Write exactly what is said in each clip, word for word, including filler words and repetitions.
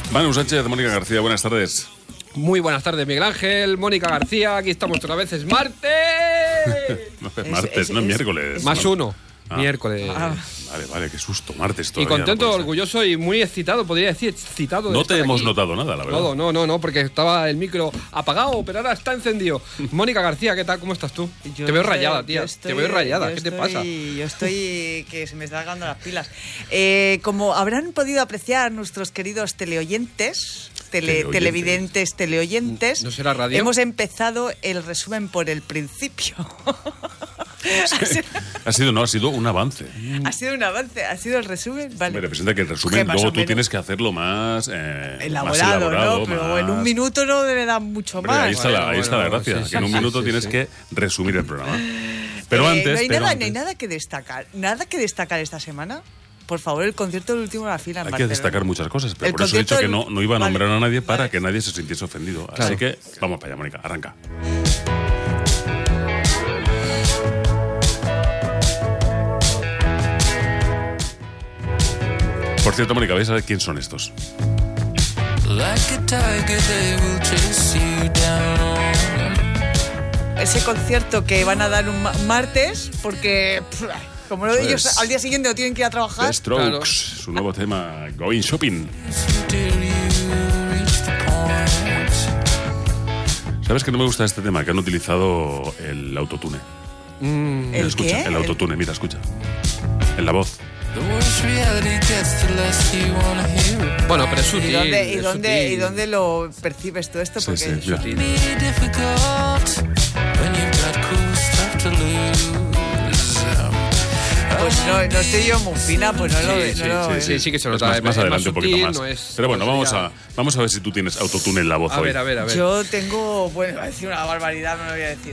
Manu Sánchez, Mónica García, buenas tardes. Muy buenas tardes, Miguel Ángel, Mónica García, aquí estamos otra vez, es martes. No es martes, es, es, no es miércoles. Más no. uno, ah. miércoles. Ah. Vale, vale, qué susto, martes todavía. Y contento, no orgulloso y muy excitado, podría decir, excitado. De no te hemos aquí. notado nada, la verdad. No, no, no, no, porque estaba el micro apagado, pero ahora está encendido. Mónica García, ¿qué tal? ¿Cómo estás tú? Yo te veo estoy, rayada, tía. Estoy, te veo rayada, ¿qué estoy, te pasa? Yo estoy que se me están acabando las pilas. Eh, como habrán podido apreciar nuestros queridos teleoyentes, tele, teleoyentes. televidentes, teleoyentes, ¿No será radio? Hemos empezado el resumen por el principio. ha, sido, ha sido no ha sido un avance ha sido un avance ha sido el resumen, vale. Me representa que el resumen luego tú menos. tienes que hacerlo más eh, elaborado, más elaborado, ¿no? Pero más... en un minuto no le da mucho Hombre, más. Ahí está, bueno, la, ahí bueno, está la gracia, sí, que sí, en un sí, minuto sí, tienes sí. que resumir el programa. Pero eh, antes, no hay pero nada, antes... no hay nada que destacar, nada que destacar esta semana. Por favor, el concierto del último de la fila en Hay Barcelona. que destacar muchas cosas, pero el por eso he dicho del... que no, no iba a nombrar vale, a nadie para vale. que nadie se sintiese ofendido. Claro. Así que vamos para allá, Mónica, arranca. Por cierto, Mónica, ¿vais a ver quién son estos? Ese concierto que van a dar un ma- martes, porque pff, como no, ellos Es al día siguiente no tienen que ir a trabajar. The Strokes, Claro. su nuevo tema, Going Shopping. ¿Sabes que no me gusta este tema? Que han utilizado el autotune. Mm, ¿El escucha, qué? el autotune, mira, escucha. En la voz. bueno, pero es sutil. ¿Y dónde, y, es dónde, sutil. ¿Y dónde lo percibes tú esto? Sí, Porque sí, es mira. sutil. Pues no, no estoy yo muy fina, pues no lo Sí, sí, no lo- sí, sí, sí que se Es nota. más, es más es adelante un poquito sutil, más. no es- Pero bueno, no vamos sería- a, vamos a ver si tú tienes autotune en la voz A hoy. ver, a ver, a ver. Yo tengo, bueno, iba a decir una barbaridad, no lo voy a decir.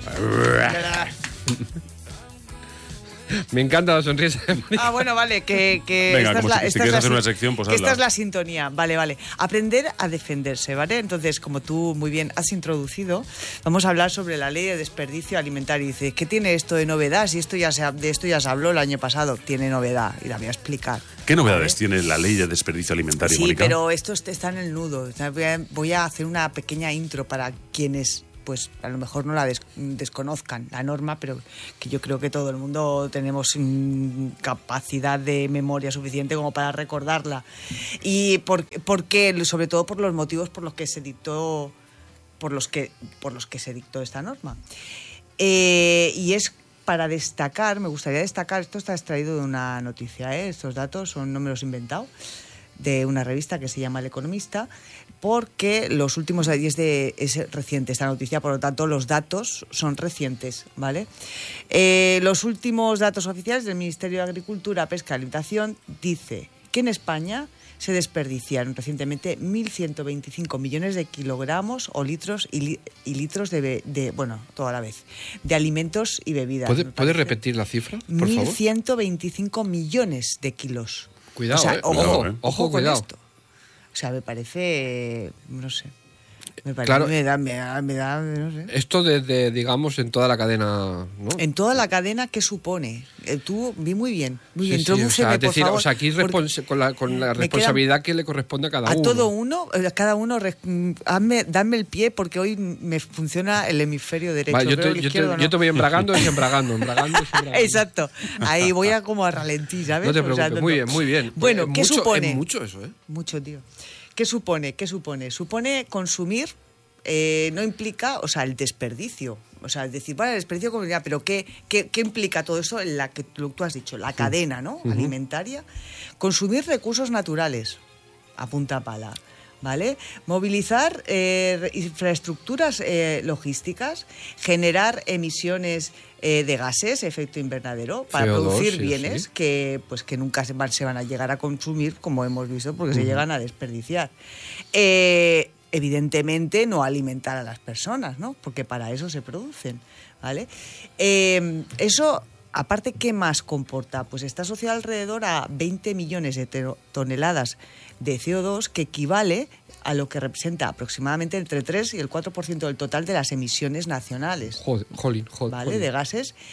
Me encanta la sonrisa de Mónica. Ah, bueno, vale, que, que Venga, esta como es la, si- si esta quieres es la hacer una sin- sección, pues que esta hazla. es la sintonía, vale, vale. Aprender a defenderse, ¿vale? Entonces, como tú muy bien has introducido, vamos a hablar sobre la ley de desperdicio alimentario. Y dices, ¿qué tiene esto de novedad? Si esto ya se, ha- de esto ya se habló el año pasado, tiene novedad y la voy a explicar. ¿Qué novedades tiene la ley de desperdicio alimentario, Sí, Mónica? pero esto está en el nudo. O sea, voy a- voy a hacer una pequeña intro para quienes pues a lo mejor no la des- desconozcan, la norma, pero que yo creo que todo el mundo tenemos mm, capacidad de memoria suficiente como para recordarla. Y por, porque, sobre todo por los motivos por los que se dictó, por los que, por los que se dictó esta norma. Eh, y es para destacar, me gustaría destacar, esto está extraído de una noticia, ¿eh? Estos datos son, no me los he inventado, de una revista que se llama El Economista, porque los últimos días de es reciente esta noticia, por lo tanto los datos son recientes, ¿vale? Eh, los últimos datos oficiales del Ministerio de Agricultura, Pesca y Alimentación dice que en España se desperdiciaron recientemente mil ciento veinticinco millones de kilogramos o litros y, li, y litros de, be, de, bueno, toda la vez, de alimentos y bebidas. ¿Puede, ¿puede repetir la cifra, por favor? mil ciento veinticinco millones de kilos. Cuidado, o sea, eh, ojo, cuidado, eh. ojo, ojo con cuidado. esto. O sea, me parece, no sé, me parece, Claro. me da, me da, me da, no sé. Esto desde, digamos, en toda la cadena, ¿no? En toda la cadena, ¿qué supone? Eh, tú vi muy bien, muy Sí, bien. sí, o sea, Introdúceme, es decir, por favor, o sea, aquí porque respons- con la, con la me responsabilidad queda- que le corresponde a cada a uno. todo uno, a cada uno, re- mm, hazme, dame el pie porque hoy me funciona el hemisferio derecho. Vale, yo, pero te, el yo, te, izquierdo no. yo te voy embragando y embragando, embragando y embragando. Exacto, ahí voy a como a ralentí, ¿sabes? No te O sea, preocupes, no- muy no. bien, muy bien. Bueno, Es ¿qué mucho, supone? Es mucho eso, ¿eh? Mucho, tío. ¿Qué supone? ¿Qué supone? Supone consumir, eh, no implica, o sea, el desperdicio. O sea, es decir, bueno, el desperdicio como ya, pero ¿qué, qué, qué implica todo eso en la que tú, tú has dicho? La cadena, ¿no? Uh-huh. Alimentaria. Consumir recursos naturales, a punta pala, ¿vale? Movilizar eh, infraestructuras eh, logísticas, generar emisiones eh, de gases, efecto invernadero, para C O dos, producir sí, bienes sí. que pues que nunca se van, se van a llegar a consumir, como hemos visto, porque uh-huh. se llegan a desperdiciar. Eh, evidentemente no alimentar a las personas, ¿no? Porque para eso se producen, ¿vale? Eh, eso, aparte, ¿qué más comporta? Pues está asociado alrededor a veinte millones de toneladas de C O dos, que equivale a lo que representa aproximadamente entre el tres y el cuatro por ciento del total de las emisiones nacionales. Joder, jolín, joder, ¿Vale? jolín. De gases.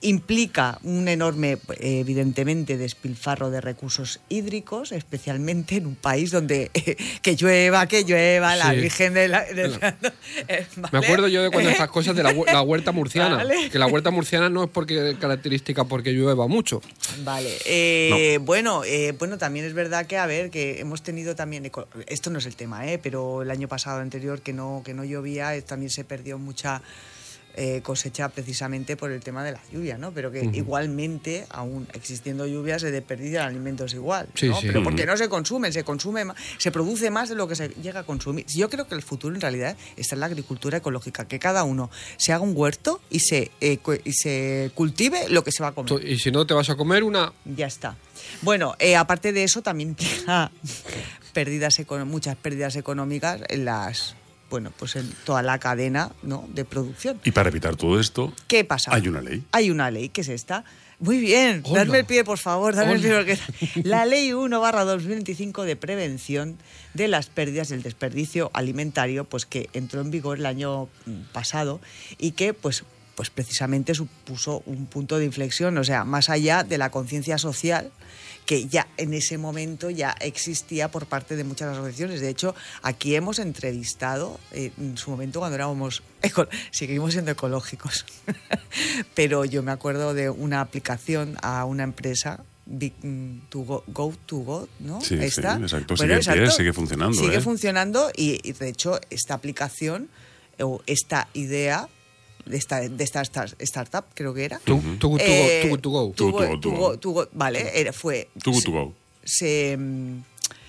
implica un enorme, evidentemente, despilfarro de recursos hídricos, especialmente en un país donde eh, que llueva, que llueva, la Sí. Virgen de la... de- eh, Me ¿vale? acuerdo yo de cuando ¿Eh? estas cosas de la, hue- la huerta murciana. Vale. Que la huerta murciana no es porque característica porque llueva mucho. Vale, eh, bueno, eh, bueno, también es verdad que, a ver, que hemos tenido también, eco- esto no es el tema, eh, pero el año pasado anterior que no, que no llovía, eh, también se perdió mucha eh, cosecha precisamente por el tema de la lluvia, ¿no? Pero que Ujú. igualmente, aún existiendo lluvia, se desperdician alimentos igual, Sí, ¿no? sí. Pero Ujú. porque no se consumen, se consume más, se produce más de lo que se llega a consumir. Yo creo que el futuro en realidad está en la agricultura ecológica, que cada uno se haga un huerto y se, eh, cu- y se cultive lo que se va a comer. To- Y si no, te vas a comer una... Ya está. Bueno, eh, aparte de eso, también implica pérdidas econo- muchas pérdidas económicas en las, bueno, pues en toda la cadena, ¿no?, de producción. Y para evitar todo esto, ¿Qué pasa? hay una ley. Hay una ley, que es esta. Muy bien, Hola. dadme el pie, por favor, dadme el pie. Hola. Porque... La Ley uno barra dos mil veinticinco de prevención de las pérdidas y el desperdicio alimentario, pues que entró en vigor el año mm, pasado y que, pues, pues precisamente supuso un punto de inflexión, o sea, más allá de la conciencia social que ya en ese momento ya existía por parte de muchas asociaciones. De hecho, aquí hemos entrevistado eh, en su momento cuando éramos, eco- seguimos siendo ecológicos, pero yo me acuerdo de una aplicación a una empresa, Big, mm, to go, go to Go, ¿no? Sí, sí, Esta. exacto, sigue en pie, sigue funcionando, Sigue ¿eh? funcionando y, y, de hecho, esta aplicación o esta idea de esta, de esta star- startup, creo que era. Tu, Ujú. tu, tu, Eh, go, tu, tu go. tu- Tugo- Tugo, Tugo. Tugo- Tugo- vale, era- fue... Too good to go. Se, mm,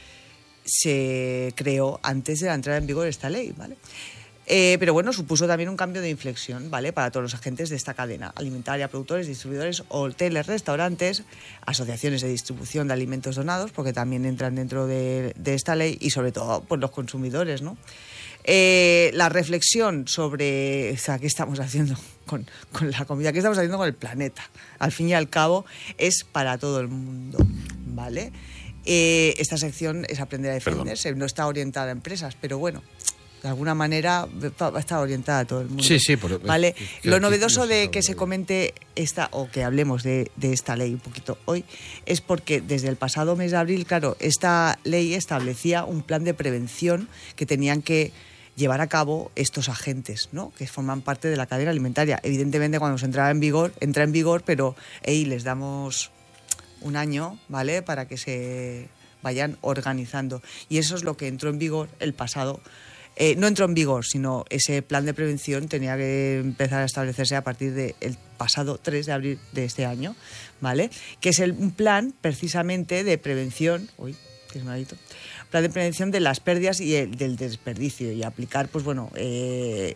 se creó antes de la entrada en vigor de esta ley, ¿vale? Eh, pero bueno, supuso también un cambio de inflexión, ¿vale?, para todos los agentes de esta cadena alimentaria, productores, distribuidores, hoteles, restaurantes, asociaciones de distribución de alimentos donados, porque también entran dentro de, de esta ley, y sobre todo, pues los consumidores, ¿no? Eh, la reflexión sobre, o sea, qué estamos haciendo con, con la comida, qué estamos haciendo con el planeta, al fin y al cabo, es para todo el mundo, ¿vale? Eh, esta sección es aprender a defenderse, no está orientada a empresas, pero bueno, de alguna manera va va a estar orientada a todo el mundo. Sí, sí, por- ¿Vale? es que Lo aquí novedoso no se de sabe que se todavía. comente esta, o que hablemos de, de esta ley un poquito hoy, es porque desde el pasado mes de abril, claro, esta ley establecía un plan de prevención que tenían que llevar a cabo estos agentes, ¿no?, que forman parte de la cadena alimentaria. Evidentemente, cuando se entraba en vigor, entra en vigor, pero hey, les damos un año, ¿vale?, para que se vayan organizando. Y eso es lo que entró en vigor el pasado. Eh, no entró en vigor, sino ese plan de prevención tenía que empezar a establecerse a partir del pasado tres de abril de este año, ¿vale? Que es el, un plan precisamente de prevención, uy, que se me ha ido, plan de prevención de las pérdidas y el, del desperdicio, y aplicar, pues bueno, eh,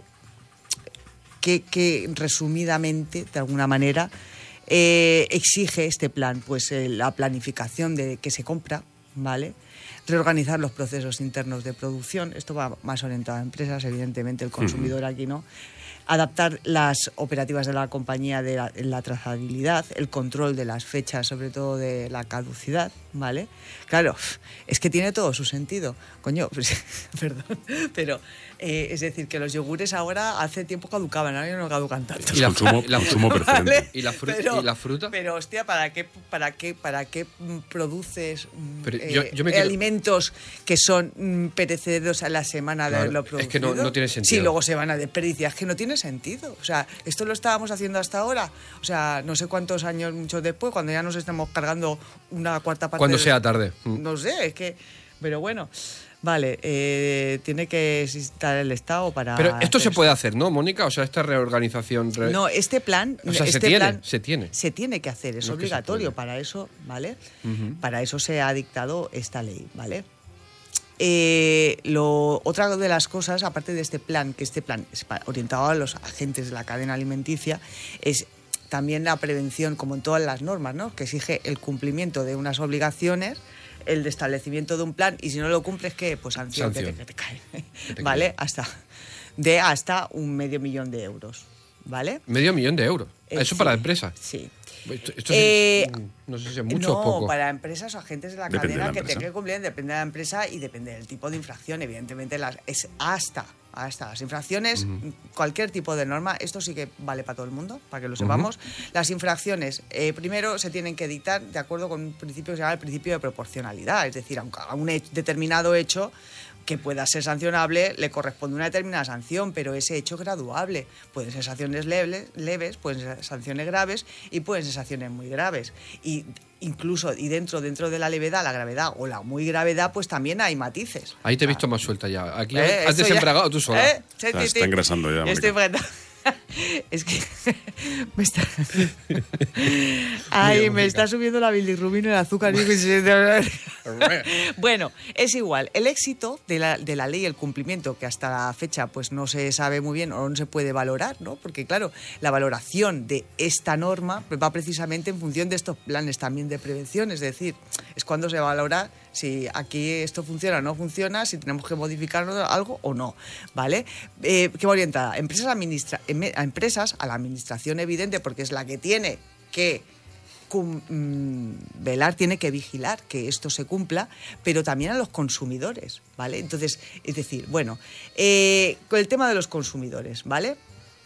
que, que resumidamente, de alguna manera, eh, exige este plan, pues eh, la planificación de qué se compra, ¿vale?, reorganizar los procesos internos de producción, esto va más orientado a empresas, evidentemente el consumidor aquí no, adaptar las operativas de la compañía de la, la trazabilidad, el control de las fechas, sobre todo de la caducidad, ¿vale? Claro, es que tiene todo su sentido, coño, pues, perdón, pero eh, es decir, que los yogures ahora hace tiempo caducaban, ahora ya no caducan tanto. Y la, Consumo- y la- consumo preferente. ¿Vale? ¿Y la fru- Pero- y la fruta? Pero, hostia, ¿para qué, para qué, para qué mm, produces mm, Pero eh, yo- yo me quiero- alimentos que son mm, perecederos a la semana de Claro, haberlo es producido? que no- no tiene sentido. Sí, luego se van a desperdiciar, es que no tiene sentido. O sea, esto lo estábamos haciendo hasta ahora. O sea, no sé cuántos años, muchos después, cuando ya nos estamos cargando una cuarta parte. Cuando del- sea tarde. Mm. No sé, es que... Pero bueno, vale, eh, tiene que existir el Estado para... Pero esto se hacer puede hacer, ¿no, Mónica? O sea, esta reorganización... re- no, este plan, O sea, se este tiene, plan se tiene. se tiene que hacer, es No es que se obligatorio puede. para eso, ¿vale? Ujú. Para eso se ha dictado esta ley, ¿vale? Eh, lo, otra de las cosas, aparte de este plan, que este plan es pa- orientado a los agentes de la cadena alimenticia, es también la prevención, como en todas las normas, ¿no?, que exige el cumplimiento de unas obligaciones, el de establecimiento de un plan, y si no lo cumples, ¿qué? Pues sanción, Sanción. Que, te, que te cae, Que te ¿vale? cae. Hasta, de hasta un medio millón de euros, ¿vale? Medio millón de euros. Eh, Eso sí, para empresas. Sí. Esto, esto Eh, es, no sé si es mucho no, o poco. para empresas o agentes de la Depende cadena de la que empresa. tengan que cumplir, depende de la empresa y depende del tipo de infracción. Evidentemente, las, es hasta, hasta las infracciones, uh-huh. cualquier tipo de norma, esto sí que vale para todo el mundo, para que lo sepamos. Uh-huh. Las infracciones, eh, primero se tienen que dictar de acuerdo con un principio que se llama el principio de proporcionalidad, es decir, aunque a un hecho, determinado hecho que pueda ser sancionable, le corresponde una determinada sanción, pero ese hecho es graduable. Pueden ser sanciones leves, leves, pueden ser sanciones graves y pueden ser sanciones muy graves. Y incluso, y dentro, dentro de la levedad, la gravedad o la muy gravedad, pues también hay matices. Ahí te he o sea, visto más suelta ya. Aquí eh, has desembragado tú sola. Eh, o sea, está engrasando ya, Estoy Es que me está... Ay, me está subiendo la bilirrubina y el azúcar. Bueno, es igual. El éxito de la, de la ley, el cumplimiento, que hasta la fecha pues no se sabe muy bien o no se puede valorar, ¿no? Porque claro, la valoración de esta norma va precisamente en función de estos planes también de prevención. Es decir, es cuando se valora si aquí esto funciona o no funciona, si tenemos que modificar algo o no, ¿vale? Eh, ¿Qué va orientada? Empresas administra a empresas, a la administración evidente, porque es la que tiene que cum, mmm, velar, tiene que vigilar que esto se cumpla, pero también a los consumidores, ¿vale? Entonces, es decir, bueno, eh, con el tema de los consumidores, ¿vale?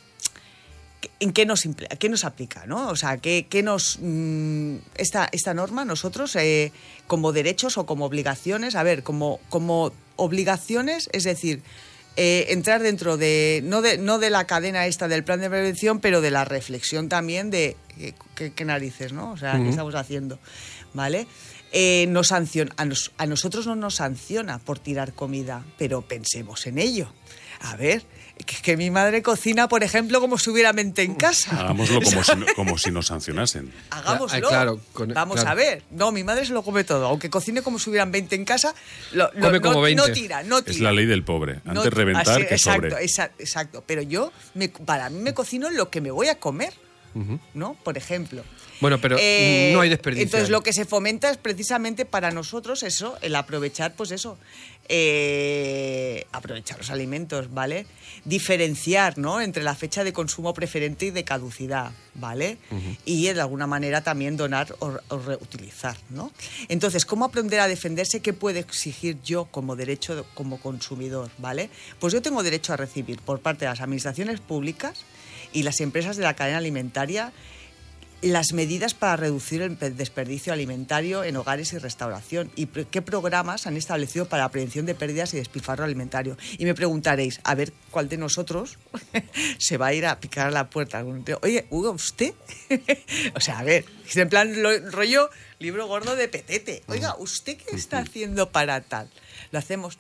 ¿En qué nos, qué nos aplica, ¿no? O sea, ¿qué, qué nos mmm, esta, esta norma nosotros eh, como derechos o como obligaciones? A ver, como, como obligaciones, es decir, eh, entrar dentro de no, de no de la cadena esta del plan de prevención, pero de la reflexión también de eh, qué, qué narices, ¿no? O sea, uh-huh. ¿qué estamos haciendo? ¿Vale? Eh, nos sanciona, a, nos, a nosotros no nos sanciona por tirar comida, pero pensemos en ello. A ver, que, que mi madre cocina, por ejemplo, como si hubiera mente en casa. Hagámoslo como, si, como si nos sancionasen. Hagámoslo. Ah, claro, con, Vamos claro. a ver. No, mi madre se lo come todo. Aunque cocine como si hubieran veinte en casa, lo, lo, come como no, veinte. no tira, no tira. Es la ley del pobre. Antes no, reventar así, que exacto, sobre. Exacto, exacto. Pero yo, me, para mí me cocino lo que me voy a comer, uh-huh. ¿no? Por ejemplo. Bueno, pero eh, no hay desperdicio. Entonces, lo que se fomenta es precisamente para nosotros eso, el aprovechar, pues eso, eh, aprovechar los alimentos, ¿vale? Diferenciar, ¿no? Entre la fecha de consumo preferente y de caducidad, ¿vale? Uh-huh. Y de alguna manera también donar o, o reutilizar, ¿no? Entonces, ¿cómo aprender a defenderse? ¿Qué puedo exigir yo como derecho, como consumidor, ¿vale? Pues yo tengo derecho a recibir por parte de las administraciones públicas y las empresas de la cadena alimentaria las medidas para reducir el desperdicio alimentario en hogares y restauración y qué programas han establecido para la prevención de pérdidas y despilfarro alimentario. Y me preguntaréis, a ver cuál de nosotros se va a ir a picar a la puerta. Oye, Hugo, ¿usted? O sea, a ver, es en plan lo, rollo libro gordo de petete. Oiga, ¿usted qué está haciendo para tal? Lo hacemos